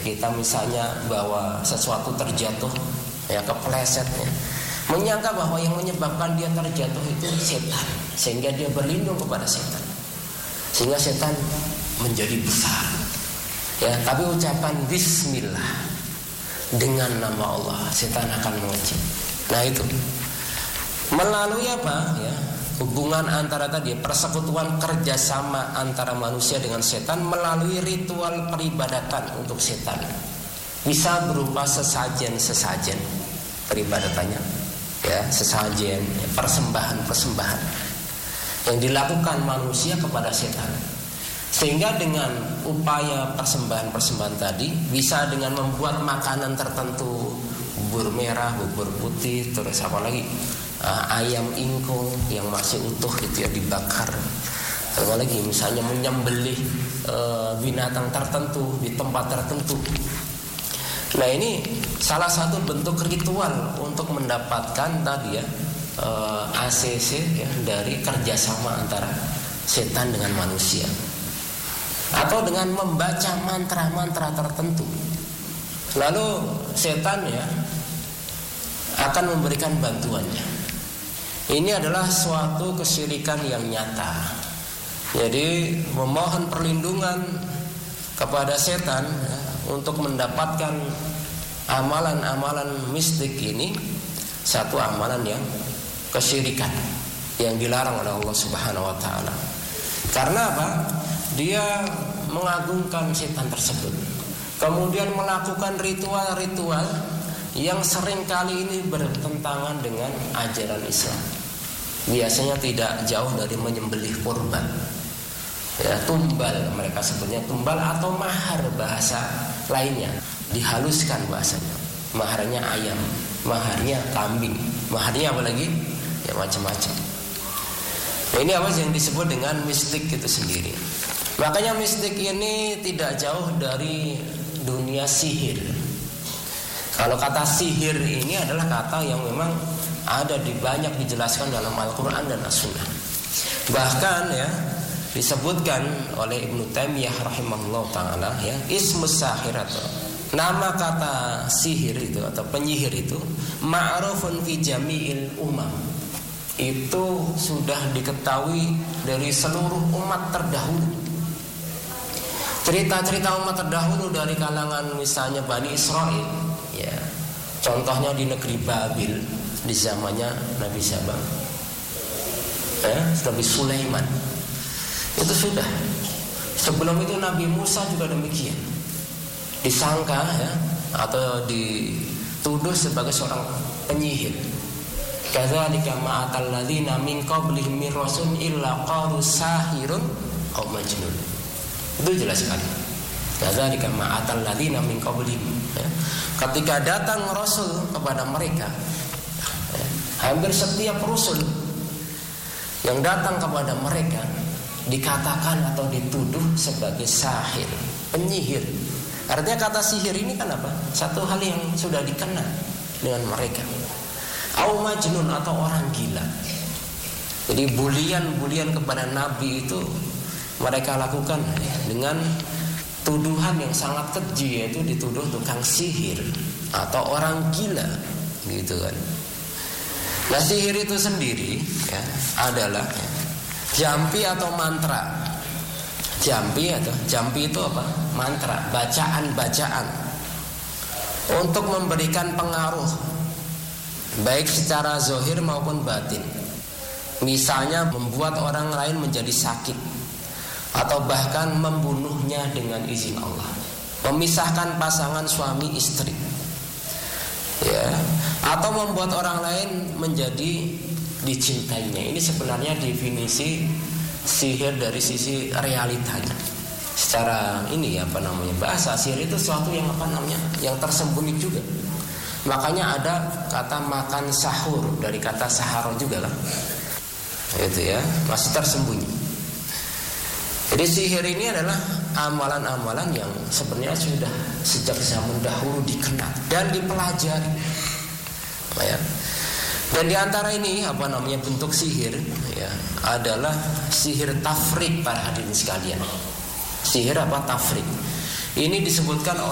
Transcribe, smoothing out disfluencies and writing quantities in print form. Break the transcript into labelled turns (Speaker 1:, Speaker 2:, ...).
Speaker 1: kita misalnya bahwa sesuatu terjatuh, ya kepleset, ya, menyangka bahwa yang menyebabkan dia terjatuh itu setan, sehingga dia berlindung kepada setan, sehingga setan menjadi besar. Ya, tapi ucapan Bismillah dengan nama Allah, setan akan mengecil. Nah itu melalui apa? Ya, hubungan antara tadi persekutuan kerjasama antara manusia dengan setan melalui ritual peribadatan untuk setan. Bisa berupa sesajen peribadatannya, ya sesajen, ya, persembahan yang dilakukan manusia kepada setan. Sehingga dengan upaya persembahan tadi bisa dengan membuat makanan tertentu, bubur merah, bubur putih, terus apa lagi? Ayam ingkung yang masih utuh itu ya dibakar. Apalagi misalnya menyembelih binatang tertentu di tempat tertentu. Nah ini salah satu bentuk ritual untuk mendapatkan tadi ya ACC ya, dari kerjasama antara setan dengan manusia, atau dengan membaca mantra-mantra tertentu. Lalu setan ya akan memberikan bantuannya. Ini adalah suatu kesyirikan yang nyata. Jadi memohon perlindungan kepada setan ya, untuk mendapatkan amalan-amalan mistik ini satu amalan yang kesyirikan yang dilarang oleh Allah Subhanahu wa taala. Karena apa? Dia mengagungkan setan tersebut. Kemudian melakukan ritual-ritual yang sering kali ini bertentangan dengan ajaran Islam. Biasanya tidak jauh dari menyembelih kurban, ya, tumbal, mereka sebutnya tumbal atau mahar bahasa lainnya, dihaluskan bahasanya. Maharnya ayam, maharnya kambing, maharnya apa lagi? Ya macam-macam. Nah, ini apa yang disebut dengan mistik itu sendiri. Makanya mistik ini tidak jauh dari dunia sihir. Kalau kata sihir ini adalah kata yang memang ada banyak dijelaskan dalam Al-Quran dan As-Sunnah. Bahkan ya disebutkan oleh Ibnu Taimiyah rahimahullah ta'ala ya, ismus sahir atau nama kata sihir itu atau penyihir itu ma'rufun fi jami'il umam. Itu sudah diketahui dari seluruh umat terdahulu. Cerita-cerita umat terdahulu dari kalangan misalnya Bani Israel, ya, contohnya di negeri Babil di zamannya Nabi Sabah, ya, Nabi Sulaiman, itu sudah. Sebelum itu Nabi Musa juga demikian, disangka ya, atau dituduh sebagai seorang penyihir. Kadzalika ma'atal ladzina min qablihim min rasul illa qalu sahirun aw majnun. Itu jelas sekali. Kadzalika ma'atal ladzina min qablihim. Ketika datang rasul kepada mereka, hampir setiap rasul yang datang kepada mereka dikatakan atau dituduh sebagai sahir, penyihir. Artinya kata sihir ini kan apa? Satu hal yang sudah dikenal dengan mereka. Au majnun atau orang gila. Jadi bulian kepada Nabi itu mereka lakukan dengan tuduhan yang sangat keji, yaitu dituduh tukang sihir atau orang gila, gitu kan. Nah sihir itu sendiri ya, adalah ya, jampi atau mantra. Jampi itu apa? Mantra, bacaan untuk memberikan pengaruh baik secara zahir maupun batin. Misalnya membuat orang lain menjadi sakit, atau bahkan membunuhnya dengan izin Allah, memisahkan pasangan suami istri, ya, atau membuat orang lain menjadi dicintainya. Ini sebenarnya definisi sihir dari sisi realitanya. Secara ini apa namanya, bahasa sihir itu sesuatu yang apa namanya, yang tersembunyi juga. Makanya ada kata makan sahur dari kata saharo juga lah, itu ya, masih tersembunyi. Jadi sihir ini adalah amalan-amalan yang sebenarnya sudah sejak zaman dahulu dikenal dan dipelajari, ya. Dan di antara ini apa namanya bentuk sihir ya, adalah sihir tafrik para hadirin sekalian. Sihir apa? Tafrik. Ini disebutkan